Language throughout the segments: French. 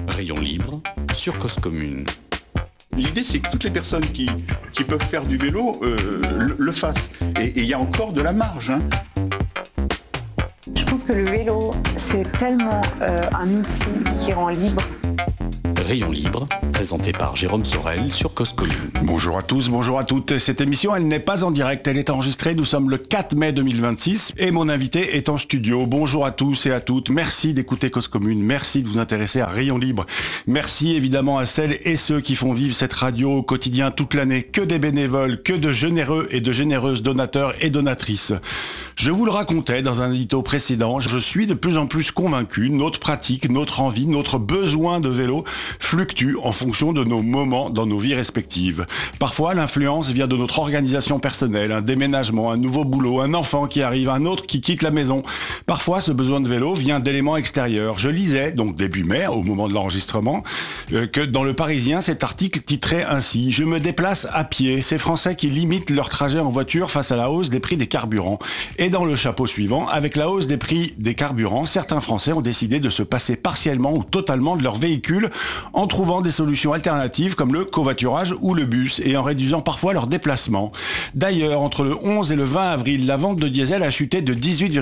Rayon libre sur Cause Commune. L'idée, c'est que toutes les personnes qui peuvent faire du vélo le fassent. Et il y a encore de la marge. Je pense que le vélo, c'est tellement un outil qui rend libre. Rayon libre, présenté par Jérôme Sorel sur Cause Commune. Bonjour à tous, bonjour à toutes. Cette émission, elle n'est pas en direct, elle est enregistrée. Nous sommes le 4 mai 2026 et mon invité est en studio. Bonjour à tous et à toutes. Merci d'écouter Cause Commune. Merci de vous intéresser à Rayon libre. Merci évidemment à celles et ceux qui font vivre cette radio au quotidien toute l'année. Que des bénévoles, que de généreux et de généreuses donateurs et donatrices. Je vous le racontais dans un édito précédent, je suis de plus en plus convaincu, notre pratique, notre envie, notre besoin de vélo fluctue en fonction de nos moments dans nos vies respectives. Parfois, l'influence vient de notre organisation personnelle, un déménagement, un nouveau boulot, un enfant qui arrive, un autre qui quitte la maison. Parfois, ce besoin de vélo vient d'éléments extérieurs. Je lisais, donc début mai, au moment de l'enregistrement, que dans Le Parisien, cet article titrait ainsi « Je me déplace à pied, ces Français qui limitent leur trajet en voiture face à la hausse des prix des carburants ». Et dans le chapeau suivant, avec la hausse des prix des carburants, certains Français ont décidé de se passer partiellement ou totalement de leur véhicule en trouvant des solutions alternatives comme le covoiturage ou le bus et en réduisant parfois leurs déplacements. D'ailleurs, entre le 11 et le 20 avril, la vente de diesel a chuté de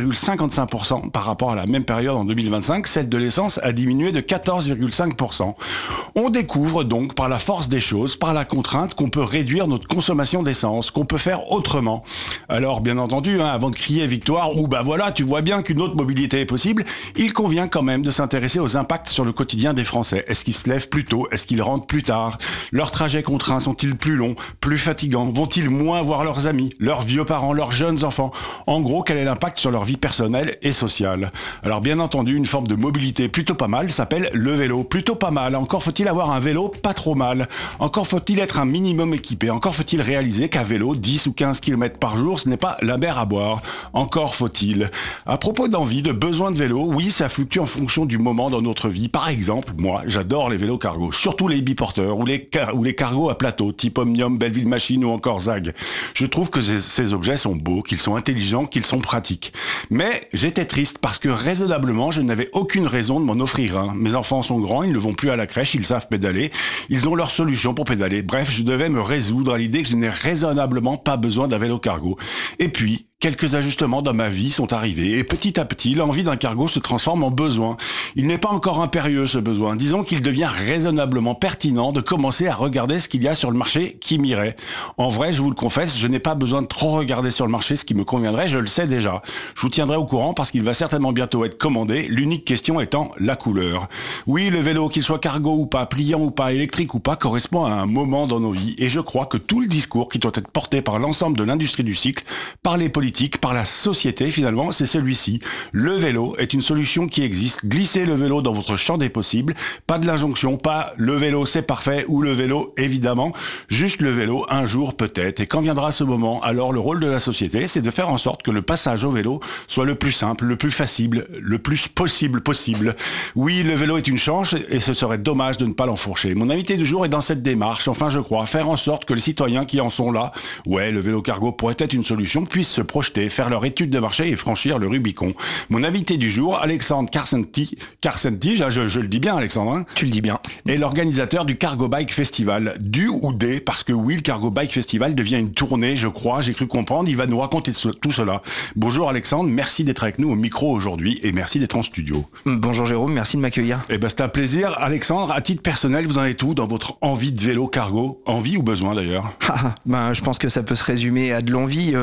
18,55% par rapport à la même période en 2025. Celle de l'essence a diminué de 14,5%. On découvre donc par la force des choses, par la contrainte, qu'on peut réduire notre consommation d'essence, qu'on peut faire autrement. Alors, bien entendu, avant de crier victoire ou voilà, tu vois bien qu'une autre mobilité est possible, il convient quand même de s'intéresser aux impacts sur le quotidien des Français. Est-ce qu'ils se lèvent plus tôt? Est-ce qu'ils rentrent plus tard? Leurs trajets contraints sont-ils plus longs, plus fatigants? Vont-ils moins voir leurs amis, leurs vieux parents, leurs jeunes enfants? En gros, quel est l'impact sur leur vie personnelle et sociale? Alors bien entendu, une forme de mobilité plutôt pas mal s'appelle le vélo. Plutôt pas mal. Encore faut-il avoir un vélo pas trop mal. Encore faut-il être un minimum équipé. Encore faut-il réaliser qu'à vélo, 10 ou 15 km par jour, ce n'est pas la mer à boire. Encore faut-il. À propos d'envie, de besoin de vélo, oui, ça fluctue en fonction du moment dans notre vie. Par exemple, moi, j'adore les vélos cargo, surtout les biporteurs ou les cargos à plateau, type Omnium, Belleville Machine ou encore Zag. Je trouve que ces objets sont beaux, qu'ils sont intelligents, qu'ils sont pratiques. Mais j'étais triste parce que raisonnablement, je n'avais aucune raison de m'en offrir un. Mes enfants sont grands, ils ne vont plus à la crèche, ils savent pédaler, ils ont leur solution pour pédaler. Bref, je devais me résoudre à l'idée que je n'ai raisonnablement pas besoin d'un vélo cargo. Et puis, quelques ajustements dans ma vie sont arrivés et petit à petit, l'envie d'un cargo se transforme en besoin. Il n'est pas encore impérieux ce besoin. Disons qu'il devient raisonnablement pertinent de commencer à regarder ce qu'il y a sur le marché qui m'irait. En vrai, je vous le confesse, je n'ai pas besoin de trop regarder sur le marché ce qui me conviendrait, je le sais déjà. Je vous tiendrai au courant parce qu'il va certainement bientôt être commandé, l'unique question étant la couleur. Oui, le vélo, qu'il soit cargo ou pas, pliant ou pas, électrique ou pas, correspond à un moment dans nos vies et je crois que tout le discours qui doit être porté par l'ensemble de l'industrie du cycle, par les politiques, par la société, finalement, c'est celui-ci. Le vélo est une solution qui existe. Glissez le vélo dans votre champ des possibles. Pas de l'injonction, pas le vélo c'est parfait ou le vélo évidemment. Juste le vélo un jour peut-être. Et quand viendra ce moment, alors le rôle de la société, c'est de faire en sorte que le passage au vélo soit le plus simple, le plus facile, le plus possible. Oui, le vélo est une chance et ce serait dommage de ne pas l'enfourcher. Mon invité du jour est dans cette démarche. Enfin, je crois, faire en sorte que les citoyens qui en sont là, ouais, le vélo cargo pourrait être une solution, puissent se projeter, faire leur étude de marché et franchir le Rubicon. Mon invité du jour, Alexandre Carcenti, je le dis bien Alexandre, hein, tu le dis bien, est l'organisateur du Cargo Bike Festival. Du ou des, parce que oui, le Cargo Bike Festival devient une tournée, je crois, j'ai cru comprendre, il va nous raconter tout cela. Bonjour Alexandre, merci d'être avec nous au micro aujourd'hui et merci d'être en studio. Bonjour Jérôme, merci de m'accueillir. Eh ben c'est un plaisir. Alexandre, à titre personnel, vous en êtes où dans votre envie de vélo cargo? Envie ou besoin d'ailleurs? Je pense que ça peut se résumer à de l'envie.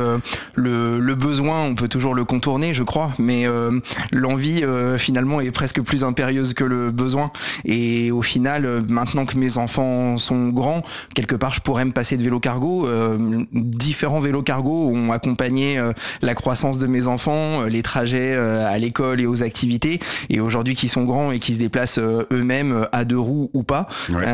Le besoin, on peut toujours le contourner, je crois, mais l'envie, finalement, est presque plus impérieuse que le besoin. Et au final, maintenant que mes enfants sont grands, quelque part, je pourrais me passer de vélo cargo. Différents vélos cargo ont accompagné la croissance de mes enfants, les trajets à l'école et aux activités. Et aujourd'hui, qui sont grands et qui se déplacent eux-mêmes à deux roues ou pas,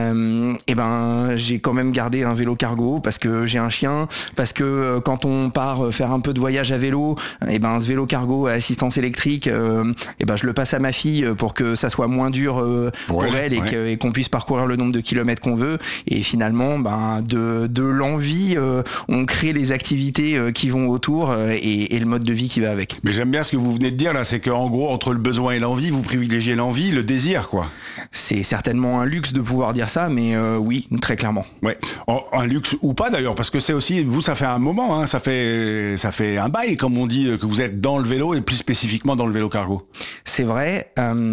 ouais. J'ai quand même gardé un vélo cargo parce que j'ai un chien, parce que quand on part faire un peu de voyage à vélo, ce vélo cargo à assistance électrique, je le passe à ma fille pour que ça soit moins dur pour elle et qu'on puisse parcourir le nombre de kilomètres qu'on veut. Et finalement, de l'envie, on crée les activités qui vont autour et le mode de vie qui va avec. Mais j'aime bien ce que vous venez de dire là, c'est qu'en gros, entre le besoin et l'envie, vous privilégiez l'envie, le désir, quoi. C'est certainement un luxe de pouvoir dire ça, mais oui, très clairement. Ouais, un luxe ou pas d'ailleurs, parce que c'est aussi, vous, ça fait un moment, hein, ça fait un bail, comme on dit, que vous êtes dans le vélo et plus spécifiquement dans le vélo cargo. C'est vrai,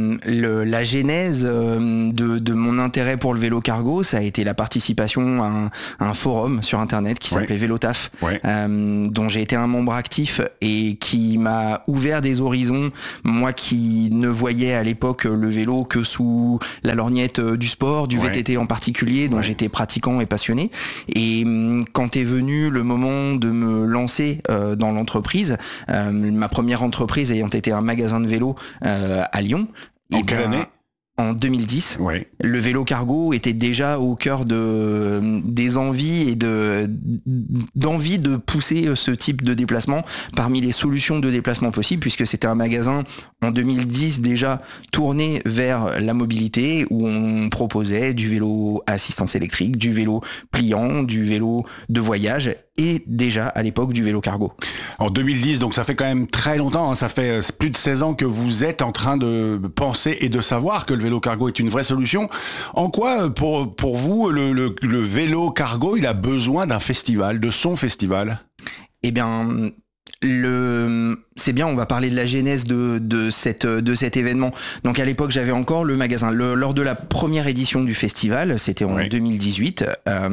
la genèse de mon intérêt pour le vélo cargo, ça a été la participation à un forum sur internet qui s'appelait Vélotaf, dont j'ai été un membre actif et qui m'a ouvert des horizons, moi qui ne voyais à l'époque le vélo que sous la lorgnette du sport, du VTT en particulier, dont j'étais pratiquant et passionné. Et quand est venu le moment de me lancer dans l'entreprise, ma première entreprise ayant été un magasin de vélo à Lyon. En quelle année ? En 2010, le vélo cargo était déjà au cœur des envies et d'envie de pousser ce type de déplacement parmi les solutions de déplacement possibles, puisque c'était un magasin en 2010 déjà tourné vers la mobilité, où on proposait du vélo à assistance électrique, du vélo pliant, du vélo de voyage et déjà à l'époque du vélo cargo. En 2010, donc ça fait quand même très longtemps, hein, ça fait plus de 16 ans que vous êtes en train de penser et de savoir que le vélo cargo est une vraie solution. En quoi, pour vous, le vélo cargo, il a besoin d'un festival, de son festival ? Eh bien, c'est bien, on va parler de la genèse de cet événement. Donc à l'époque, j'avais encore le magasin. Lors de la première édition du festival, c'était en 2018,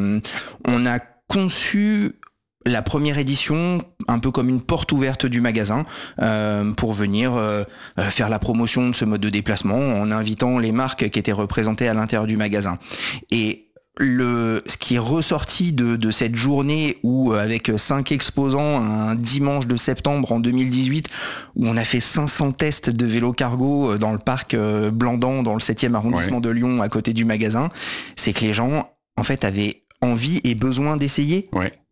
on a conçu la première édition un peu comme une porte ouverte du magasin pour venir faire la promotion de ce mode de déplacement en invitant les marques qui étaient représentées à l'intérieur du magasin. Et ce qui est ressorti de cette journée où, avec 5 exposants, un dimanche de septembre en 2018, où on a fait 500 tests de vélo cargo dans le parc Blandan, dans le 7e arrondissement de Lyon, à côté du magasin, c'est que les gens, en fait, avaient envie et besoin d'essayer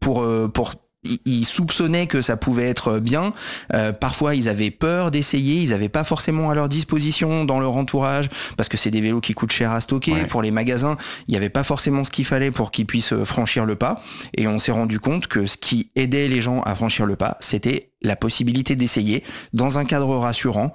ils soupçonnaient que ça pouvait être bien. Parfois, ils avaient peur d'essayer. Ils n'avaient pas forcément à leur disposition dans leur entourage, parce que c'est des vélos qui coûtent cher à stocker. Pour les magasins, il n'y avait pas forcément ce qu'il fallait pour qu'ils puissent franchir le pas. Et on s'est rendu compte que ce qui aidait les gens à franchir le pas, c'était la possibilité d'essayer dans un cadre rassurant,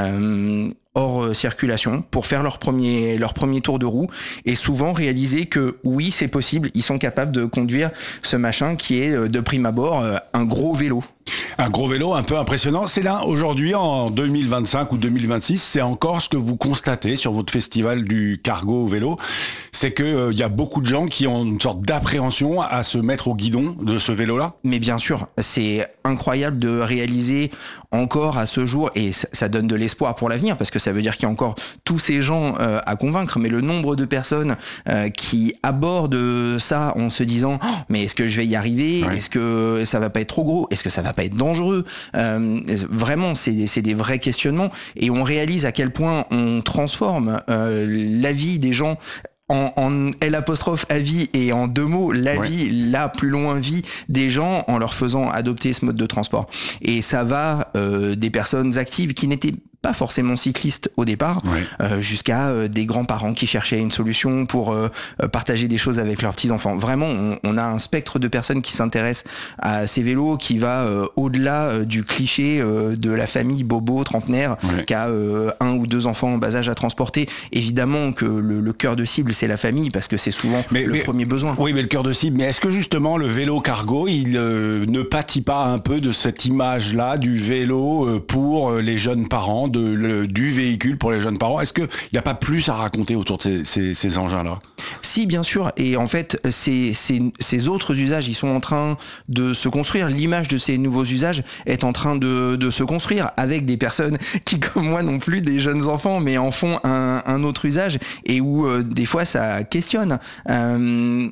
hors circulation, pour faire leur premier tour de roue et souvent réaliser que oui, c'est possible, ils sont capables de conduire ce machin qui est de prime abord un gros vélo. Un gros vélo un peu impressionnant. C'est là, aujourd'hui, en 2025 ou 2026, c'est encore ce que vous constatez sur votre festival du cargo vélo, c'est qu'il y a beaucoup de gens qui ont une sorte d'appréhension à se mettre au guidon de ce vélo-là. Mais bien sûr, c'est incroyable de réaliser encore à ce jour, et ça donne de l'espoir pour l'avenir, parce que ça veut dire qu'il y a encore tous ces gens à convaincre, mais le nombre de personnes qui abordent ça en se disant « Oh, mais est-ce que je vais y arriver ? Est-ce que ça va pas être trop gros ? Est-ce que ça va pas être dangereux ?» Vraiment, c'est des vrais questionnements, et on réalise à quel point on transforme la vie des gens en L'' et en 2 mots, la vie, la plus loin vie des gens, en leur faisant adopter ce mode de transport. Et ça va des personnes actives qui n'étaient pas forcément cyclistes au départ, jusqu'à des grands-parents qui cherchaient une solution pour partager des choses avec leurs petits-enfants. Vraiment, on a un spectre de personnes qui s'intéressent à ces vélos qui va au-delà du cliché de la famille bobo trentenaire qui a 1 ou 2 enfants en bas âge à transporter. Évidemment que le cœur de cible, c'est la famille, parce que c'est souvent le premier besoin. Oui, mais le cœur de cible, mais est-ce que justement le vélo cargo, il ne pâtit pas un peu de cette image-là du vélo pour les jeunes parents, du véhicule pour les jeunes parents? Est-ce qu'il n'y a pas plus à raconter autour de ces engins-là? Si, bien sûr. Et en fait, ces autres usages, ils sont en train de se construire. L'image de ces nouveaux usages est en train de se construire avec des personnes qui, comme moi, n'ont plus des jeunes enfants, mais en font un autre usage, et où des fois ça questionne.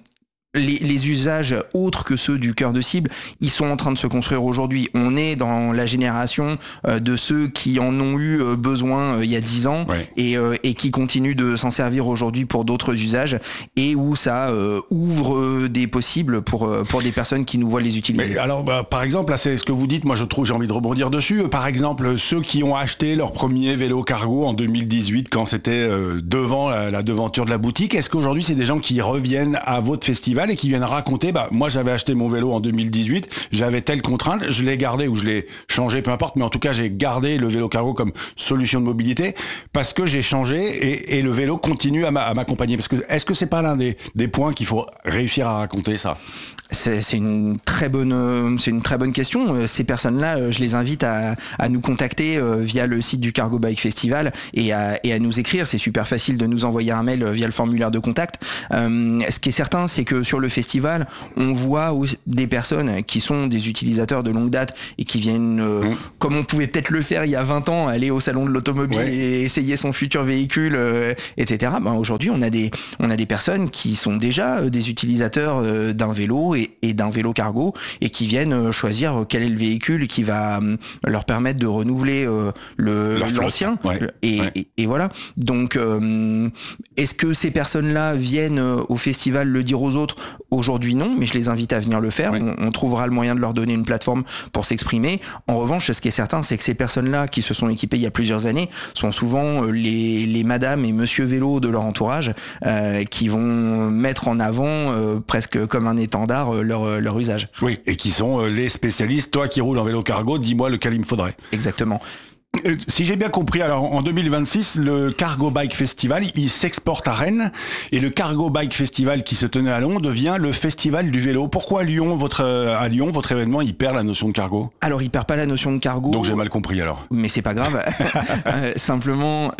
les usages autres que ceux du cœur de cible, ils sont en train de se construire aujourd'hui. On est dans la génération de ceux qui en ont eu besoin il y a 10 ans et qui continuent de s'en servir aujourd'hui pour d'autres usages et où ça ouvre des possibles pour des personnes qui nous voient les utiliser. Mais alors, par exemple, là, c'est ce que vous dites, moi je trouve, j'ai envie de rebondir dessus. Par exemple, ceux qui ont acheté leur premier vélo cargo en 2018 quand c'était devant la devanture de la boutique, est-ce qu'aujourd'hui c'est des gens qui reviennent à votre festival et qui viennent raconter, moi j'avais acheté mon vélo en 2018, j'avais telle contrainte, je l'ai gardé ou je l'ai changé, peu importe, mais en tout cas j'ai gardé le vélo cargo comme solution de mobilité parce que j'ai changé et le vélo continue à m'accompagner. Parce que est-ce que c'est pas l'un des points qu'il faut réussir à raconter ça ? C'est une très bonne question. Ces personnes-là, je les invite à nous contacter via le site du Cargo Bike Festival et à nous écrire. C'est super facile de nous envoyer un mail via le formulaire de contact. Ce qui est certain, c'est que sur le festival, on voit des personnes qui sont des utilisateurs de longue date et qui viennent, comme on pouvait peut-être le faire il y a 20 ans, aller au salon de l'automobile et essayer son futur véhicule, etc. Aujourd'hui, on a des personnes qui sont déjà des utilisateurs d'un vélo et d'un vélo cargo et qui viennent choisir quel est le véhicule qui va leur permettre de renouveler l'ancien. Et voilà. Donc, est-ce que ces personnes-là viennent au festival le dire aux autres ? Aujourd'hui, non, mais je les invite à venir le faire. On trouvera le moyen de leur donner une plateforme pour s'exprimer. En revanche, ce qui est certain, c'est que ces personnes-là qui se sont équipées il y a plusieurs années sont souvent les madame et monsieur vélo de leur entourage qui vont mettre en avant presque comme un étendard leur usage. Oui, et qui sont les spécialistes. Toi qui roules en vélo cargo, dis-moi lequel il me faudrait. Exactement. Si j'ai bien compris, alors en 2026, le Cargo Bike Festival, il s'exporte à Rennes et le Cargo Bike Festival qui se tenait à Lyon devient le Festival du vélo. Pourquoi à Lyon, votre événement, il perd la notion de cargo ? Alors, il perd pas la notion de cargo. Donc j'ai mal compris alors. Mais c'est pas grave. Simplement,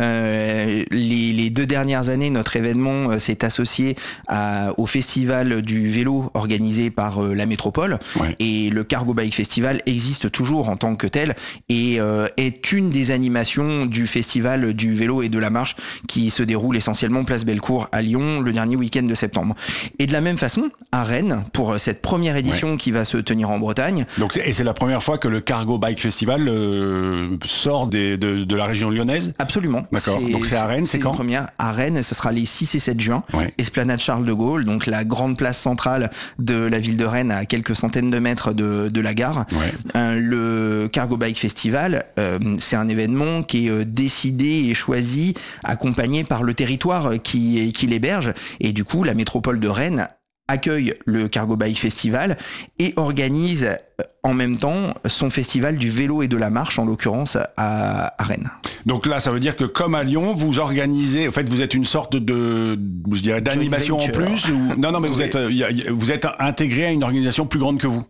les 2 dernières années, notre événement s'est associé au Festival du vélo organisé par la métropole. Et le Cargo Bike Festival existe toujours en tant que tel et est une des animations du festival du vélo et de la marche qui se déroule essentiellement place Bellecour à Lyon le dernier week-end de septembre. Et de la même façon, à Rennes, pour cette première édition qui va se tenir en Bretagne. Donc c'est la première fois que le Cargo Bike Festival sort de la région lyonnaise ? Absolument. D'accord. Donc c'est à Rennes, c'est quand ? C'est première à Rennes, ce sera les 6 et 7 juin. Esplanade Charles de Gaulle, donc la grande place centrale de la ville de Rennes à quelques centaines de mètres de la gare. Le Cargo Bike Festival, c'est un événement qui est décidé et choisi, accompagné par le territoire qui l'héberge. Et du coup, la métropole de Rennes accueille le Cargo Bike Festival et organise en même temps son festival du vélo et de la marche, en l'occurrence à Rennes. Donc là, ça veut dire que comme à Lyon, vous organisez, en fait, vous êtes une sorte d'animation en plus ou... Non, mais vous êtes intégré à une organisation plus grande que vous.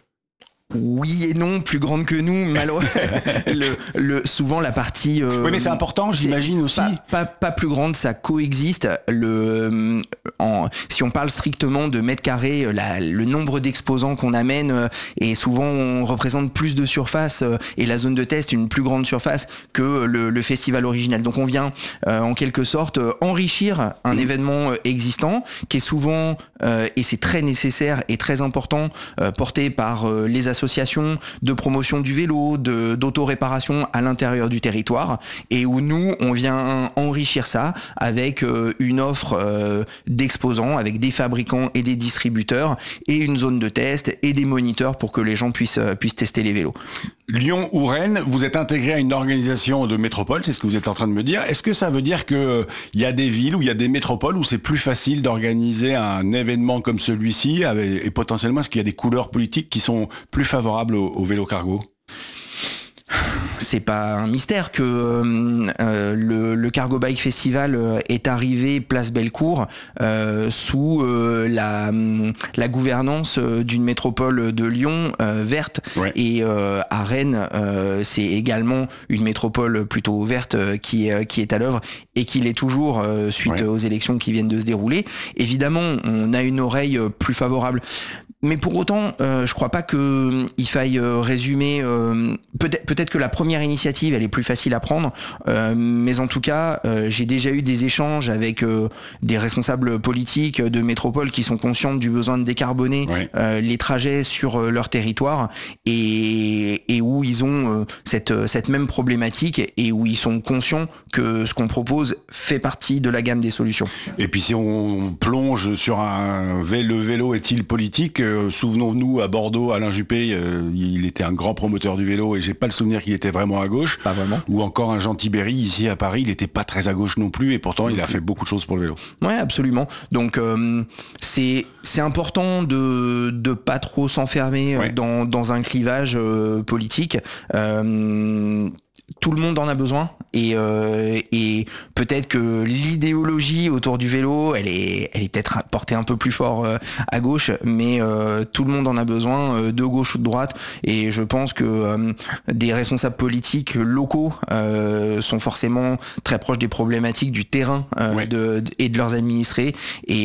Oui et non, plus grande que nous, malheureusement. Souvent la partie... oui, mais c'est important, j'imagine aussi. Pas plus grande, ça coexiste. Si on parle strictement de mètres carrés, le nombre d'exposants qu'on amène, et souvent on représente plus de surface, et la zone de test une plus grande surface que le festival original. Donc on vient en quelque sorte enrichir un événement existant, qui est souvent, et c'est très nécessaire et très important, porté par les associations de promotion du vélo, d'auto-réparation à l'intérieur du territoire, et où nous, on vient enrichir ça avec une offre d'exposants, avec des fabricants et des distributeurs, et une zone de test, et des moniteurs pour que les gens puissent tester les vélos. Lyon ou Rennes, vous êtes intégré à une organisation de métropole, c'est ce que vous êtes en train de me dire. Est-ce que ça veut dire qu'il y a des villes où il y a des métropoles où c'est plus facile d'organiser un événement comme celui-ci, et potentiellement est-ce qu'il y a des couleurs politiques qui sont plus favorables au vélo cargo ? C'est pas un mystère que le Cargo Bike Festival est arrivé place Bellecour sous la gouvernance d'une métropole de Lyon verte. Et à Rennes, c'est également une métropole plutôt verte qui est à l'œuvre et qui l'est toujours suite aux élections qui viennent de se dérouler. Évidemment, on a une oreille plus favorable. Mais pour autant, je crois pas qu'il faille résumer. Peut-être que la première initiative, elle est plus facile à prendre, mais en tout cas, j'ai déjà eu des échanges avec des responsables politiques de métropole qui sont conscients du besoin de décarboner les trajets sur leur territoire et où ils ont cette même problématique et où ils sont conscients que ce qu'on propose fait partie de la gamme des solutions. Et puis si on plonge sur le vélo est-il politique, souvenons-nous à Bordeaux, Alain Juppé, il était un grand promoteur du vélo et j'ai pas le souvenir qu'il était vraiment à gauche. Pas vraiment. Ou encore un Jean Tibéry ici à Paris, il était pas très à gauche non plus et pourtant il a fait beaucoup de choses pour le vélo. Ouais, absolument. Donc c'est important de pas trop s'enfermer dans un clivage politique. Tout le monde en a besoin et peut-être que l'idéologie autour du vélo elle est peut-être portée un peu plus fort à gauche, mais tout le monde en a besoin, de gauche ou de droite, et je pense que des responsables politiques locaux sont forcément très proches des problématiques du terrain et de leurs administrés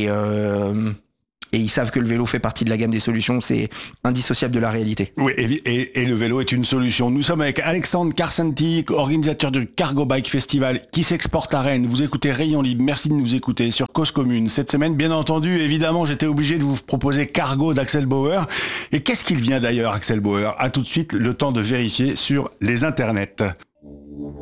et ils savent que le vélo fait partie de la gamme des solutions, c'est indissociable de la réalité. Oui, et le vélo est une solution. Nous sommes avec Alexandre Karsanti, organisateur du Cargo Bike Festival qui s'exporte à Rennes. Vous écoutez Rayon Libre, merci de nous écouter sur Cause Commune. Cette semaine, bien entendu, évidemment, j'étais obligé de vous proposer Cargo d'Axel Bauer. Et qu'est-ce qu'il vient d'ailleurs, Axel Bauer ? À tout de suite, le temps de vérifier sur les internets.